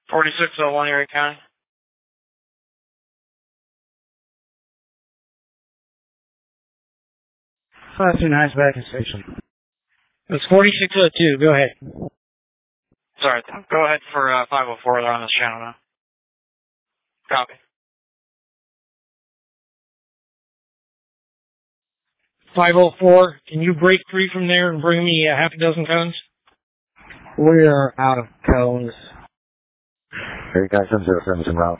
4601 Erie County. Class 29's back in station. It's 4602. Go ahead. Sorry, go ahead for 504. They're on this channel now. Copy. 504. Can you break free from there and bring me half a dozen cones? We're out of cones. Erie County 707's en route.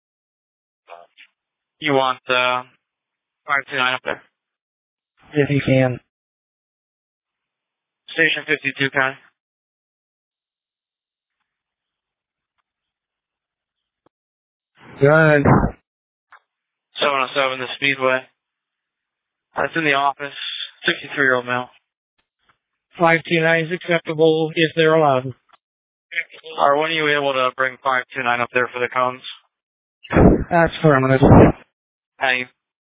You want 529 up there? If you can. Station 52, County. Go ahead. 707, the Speedway. That's in the office. 63-year-old male. 529 is acceptable if they're allowed. Alright, when are you able to bring 529 up there for the cones? That's affirmative. Hey,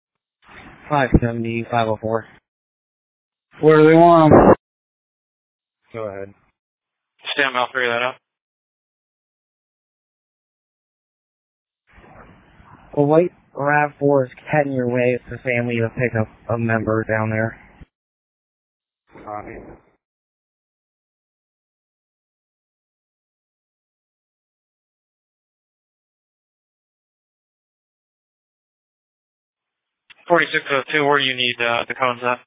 570, 504. Where do they want them? Go ahead. stand by, I'll figure that out. Well, wait, RAV4 is heading your way. It's the family to pick up a member down there. Copy. $4602, where do you need the cones at?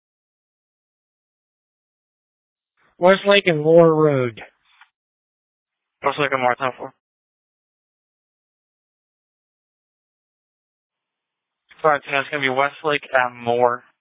Westlake and Moore Road. What's looking more time for? 529 is going to be Westlake and Moore.